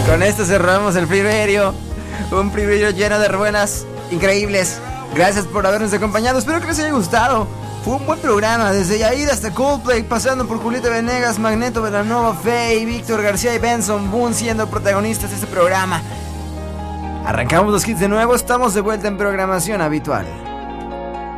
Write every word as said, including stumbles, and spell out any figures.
Con esto cerramos el Free Radio. Un Free Radio lleno de ruenas increíbles. Gracias por habernos acompañado. Espero que les haya gustado. Fue un buen programa, desde Yair hasta Coldplay, pasando por Julieta Venegas, Magneto, Belanova, Faye, Víctor García y Benson Boone siendo protagonistas de este programa. Arrancamos los hits de nuevo, estamos de vuelta en programación habitual.